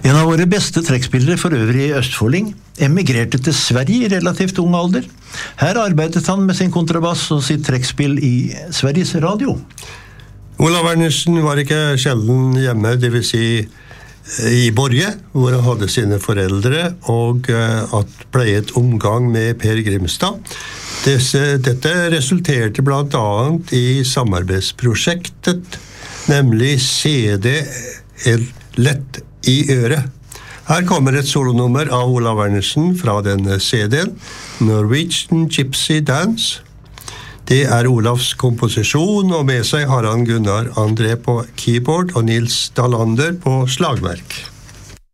En av våre beste trekkspillere for øvrig østfolding emigrerte til Sverige i relativt ung alder. Her arbeidet han med sin kontrabass og sitt trekkspill i Sveriges Radio. Olav Wernersen var ikke sjelden hjemme, det vil si i Borge, hvor han hadde sine foreldre, og at pleiet omgang med Per Grimstad. Dette resulterte blant annet i samarbeidsprosjektet, nemlig CD Lett i øret. Her kommer et solonummer av Olav Wernersen fra denne CD-en, Norwegian Gypsy Dance. Det Olavs komposisjon, og med seg har han Gunnar André på keyboard og Nils Dalander på slagverk.